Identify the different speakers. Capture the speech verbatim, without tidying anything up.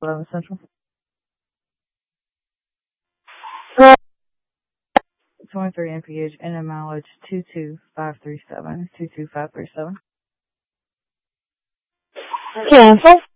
Speaker 1: eleven Central. twenty-three M P H, and a mileage two two five three seven. two two five three seven.
Speaker 2: Cancel.